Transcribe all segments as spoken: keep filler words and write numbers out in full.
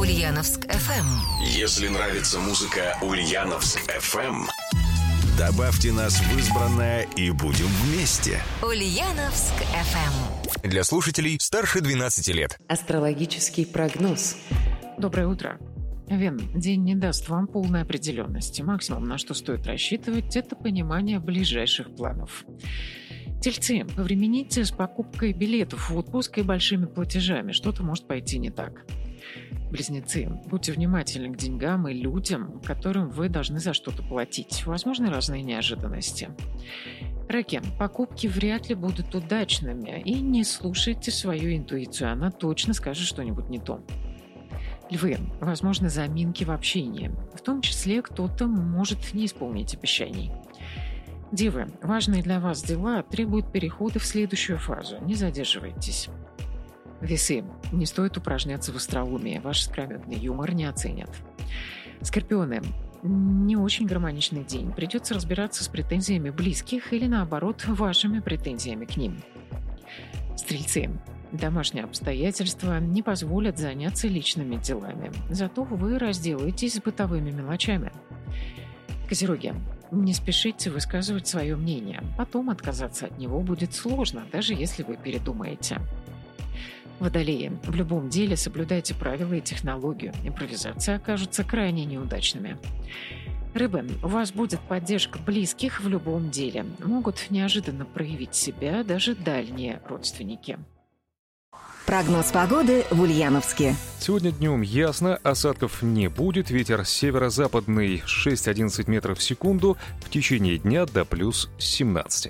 Ульяновск эф эм. Если нравится музыка Ульяновск эф эм, добавьте нас в избранное и будем вместе. Ульяновск эф эм. Для слушателей старше двенадцати лет. Астрологический прогноз. Доброе утро. Вен, день не даст вам полной определенности. Максимум, на что стоит рассчитывать, это понимание ближайших планов. Тельцы, повремените с покупкой билетов в отпуск и большими платежами. Что-то может пойти не так. Близнецы, будьте внимательны к деньгам и людям, которым вы должны за что-то платить. Возможны разные неожиданности. Раки, покупки вряд ли будут удачными. И не слушайте свою интуицию, она точно скажет что-нибудь не то. Львы, возможны заминки в общении. В том числе кто-то может не исполнить обещаний. Девы, важные для вас дела требуют перехода в следующую фазу. Не задерживайтесь. Весы, не стоит упражняться в остроумии. Ваш искрометный юмор не оценят. Скорпионы, не очень гармоничный день. Придется разбираться с претензиями близких или, наоборот, вашими претензиями к ним. Стрельцы, домашние обстоятельства не позволят заняться личными делами. Зато вы разделаетесь с бытовыми мелочами. Козероги, не спешите высказывать свое мнение. Потом отказаться от него будет сложно, даже если вы передумаете. Водолеи, в любом деле соблюдайте правила и технологию. Импровизации окажутся крайне неудачными. Рыбы, у вас будет поддержка близких в любом деле. Могут неожиданно проявить себя даже дальние родственники. Прогноз погоды в Ульяновске. Сегодня днем ясно, осадков не будет. Ветер северо-западный шесть-одиннадцать метров в секунду. В течение дня до плюс семнадцати.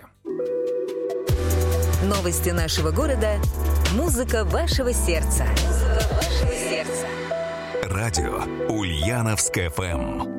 Новости нашего города. Музыка вашего сердца. Музыка вашего сердца. Радио Ульяновск эф эм.